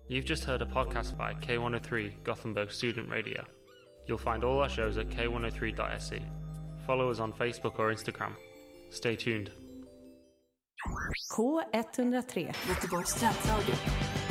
You've just heard a podcast by K103 Gothenburg Student Radio. You'll find all our shows at k103.se. Follow us on Facebook or Instagram. Stay tuned. K103 Göteborgs studentradio.